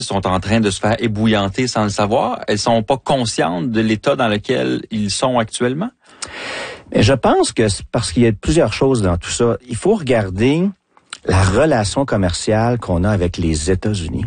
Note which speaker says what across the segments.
Speaker 1: sont en train de se faire ébouillanter sans le savoir. Elles sont pas conscientes de l'état dans lequel ils sont actuellement?
Speaker 2: Mais je pense que c'est parce qu'il y a plusieurs choses dans tout ça. Il faut regarder la relation commerciale qu'on a avec les États-Unis.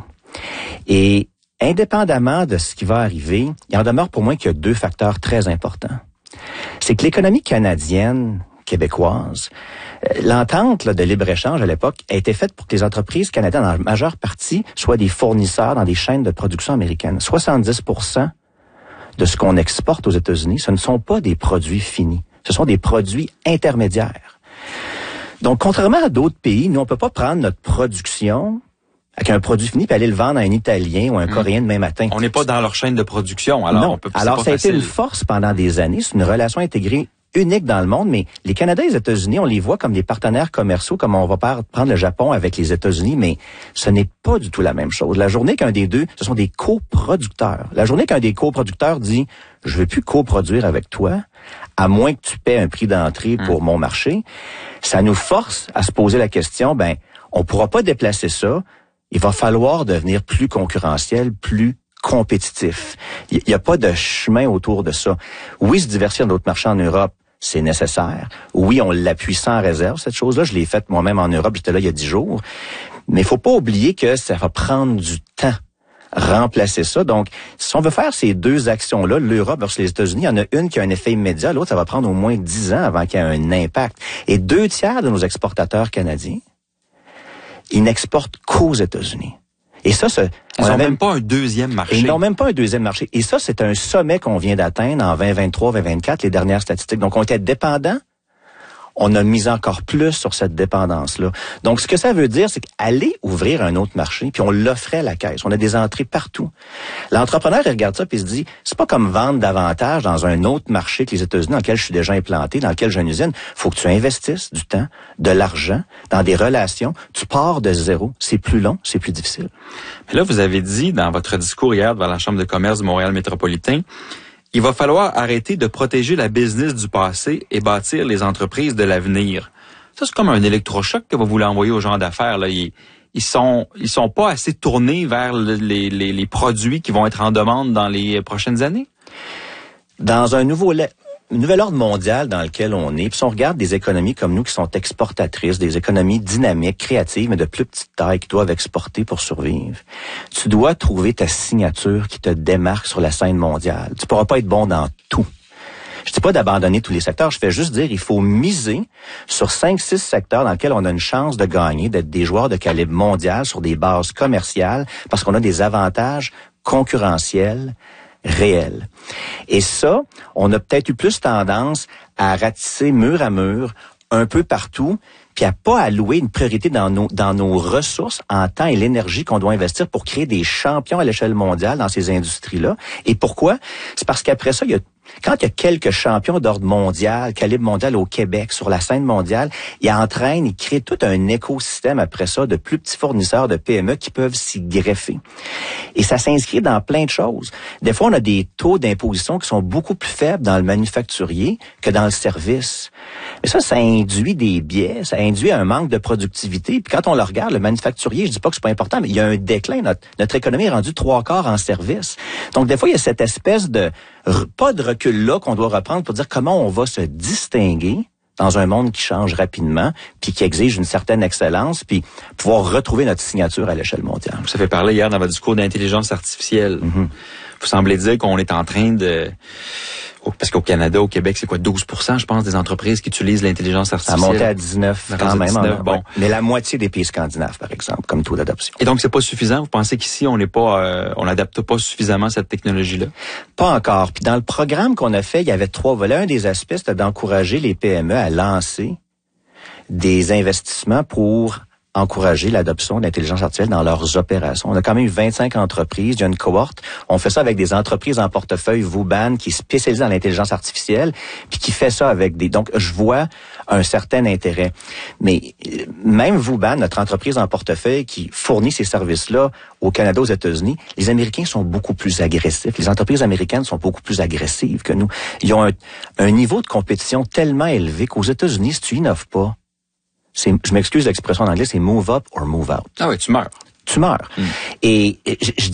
Speaker 2: Et indépendamment de ce qui va arriver, il en demeure pour moi qu'il y a deux facteurs très importants. C'est que l'économie canadienne, québécoise, l'entente de libre-échange à l'époque a été faite pour que les entreprises canadiennes, en majeure partie, soient des fournisseurs dans des chaînes de production américaines. 70% de ce qu'on exporte aux États-Unis, ce ne sont pas des produits finis. Ce sont des produits intermédiaires. Donc, contrairement à d'autres pays, nous, on peut pas prendre notre production avec un produit fini puis aller le vendre à un Italien ou à un Coréen demain matin.
Speaker 1: On n'est pas dans leur chaîne de production, alors
Speaker 2: non.
Speaker 1: on peut.
Speaker 2: Alors, ça a été une force pendant des années. C'est une relation intégrée unique dans le monde, mais les Canadiens et les États-Unis, on les voit comme des partenaires commerciaux, comme on va prendre le Japon avec les États-Unis, mais ce n'est pas du tout la même chose. La journée qu'un des deux, ce sont des coproducteurs. La journée qu'un des coproducteurs dit « Je veux plus coproduire avec toi, à moins que tu paies un prix d'entrée pour mon marché », ça nous force à se poser la question, on pourra pas déplacer ça, il va falloir devenir plus concurrentiel, plus compétitif. Il n'y a pas de chemin autour de ça. Oui, se diversifier dans d'autres marchés en Europe, c'est nécessaire. Oui, on l'appuie sans réserve, cette chose-là. Je l'ai faite moi-même en Europe, j'étais là il y a 10 jours. Mais il faut pas oublier que ça va prendre du temps remplacer ça. Donc, si on veut faire ces deux actions-là, l'Europe versus les États-Unis, il y en a une qui a un effet immédiat, l'autre, ça va prendre au moins 10 ans avant qu'il y ait un impact. Et 2/3 de nos exportateurs canadiens, ils n'exportent qu'aux États-Unis. Et ça,
Speaker 1: ils n'ont même pas un deuxième marché.
Speaker 2: Ils n'ont même pas un deuxième marché. Et ça, c'est un sommet qu'on vient d'atteindre en 2023, 2024, les dernières statistiques. Donc, on était dépendants. On a mis encore plus sur cette dépendance-là. Donc, ce que ça veut dire, c'est qu'aller ouvrir un autre marché, puis on l'offrait à la caisse. On a des entrées partout. L'entrepreneur, il regarde ça, puis il se dit, c'est pas comme vendre davantage dans un autre marché que les États-Unis, dans lequel je suis déjà implanté, dans lequel j'ai une usine. Faut que tu investisses du temps, de l'argent, dans des relations. Tu pars de zéro. C'est plus long, c'est plus difficile.
Speaker 1: Mais là, vous avez dit, dans votre discours hier devant la Chambre de commerce du Montréal métropolitain, il va falloir arrêter de protéger la business du passé et bâtir les entreprises de l'avenir. Ça, c'est comme un électrochoc que vous voulez envoyer aux gens d'affaires, là. Ils sont pas assez tournés vers les produits qui vont être en demande dans les prochaines années?
Speaker 2: Dans un nouvel ordre mondial dans lequel on est, puis si on regarde des économies comme nous qui sont exportatrices, des économies dynamiques, créatives, mais de plus petite taille qui doivent exporter pour survivre, tu dois trouver ta signature qui te démarque sur la scène mondiale. Tu pourras pas être bon dans tout. Je dis pas d'abandonner tous les secteurs, je fais juste dire il faut miser sur 5-6 secteurs dans lesquels on a une chance de gagner, d'être des joueurs de calibre mondial sur des bases commerciales, parce qu'on a des avantages concurrentiels réel. Et ça, on a peut-être eu plus tendance à ratisser mur à mur, un peu partout, puis à pas allouer une priorité dans nos ressources en temps et l'énergie qu'on doit investir pour créer des champions à l'échelle mondiale dans ces industries-là. Et pourquoi? C'est parce qu'après ça, quand il y a quelques champions d'ordre mondial, calibre mondial au Québec, sur la scène mondiale, ils créent tout un écosystème après ça de plus petits fournisseurs de PME qui peuvent s'y greffer. Et ça s'inscrit dans plein de choses. Des fois, on a des taux d'imposition qui sont beaucoup plus faibles dans le manufacturier que dans le service. Mais ça induit des biais, ça induit un manque de productivité. Puis quand on le regarde, le manufacturier, je dis pas que c'est pas important, mais il y a un déclin. Notre économie est rendue 3/4 en service. Donc, des fois, il y a cette espèce de pas de recul-là qu'on doit reprendre pour dire comment on va se distinguer dans un monde qui change rapidement, puis qui exige une certaine excellence, puis pouvoir retrouver notre signature à l'échelle mondiale.
Speaker 1: Vous avez parlé hier dans votre discours d'intelligence artificielle. Mm-hmm. Vous semblez dire qu'on est en train de... Parce qu'au Canada, au Québec, c'est quoi, 12%, je pense, des entreprises qui utilisent l'intelligence artificielle.
Speaker 2: Ça a monté à 19 quand même.
Speaker 1: 19, bon.
Speaker 2: Mais la moitié des pays scandinaves, par exemple, comme taux d'adoption.
Speaker 1: Et donc, c'est pas suffisant? Vous pensez qu'ici, on n'adapte pas suffisamment cette technologie-là?
Speaker 2: Pas encore. Puis dans le programme qu'on a fait, il y avait 3 volets. Un des aspects, c'était d'encourager les PME à lancer des investissements pour encourager l'adoption de l'intelligence artificielle dans leurs opérations. On a quand même eu 25 entreprises, il y a une cohorte. On fait ça avec des entreprises en portefeuille Vauban qui est spécialisée dans l'intelligence artificielle, puis qui fait ça avec des... Donc, je vois un certain intérêt. Mais même Vauban, notre entreprise en portefeuille qui fournit ces services-là au Canada, aux États-Unis, les Américains sont beaucoup plus agressifs. Les entreprises américaines sont beaucoup plus agressives que nous. Ils ont un niveau de compétition tellement élevé qu'aux États-Unis, si tu innoves pas, je m'excuse l'expression en anglais, c'est move up or move out.
Speaker 1: Ah oui, tu meurs.
Speaker 2: tu meurs. Et je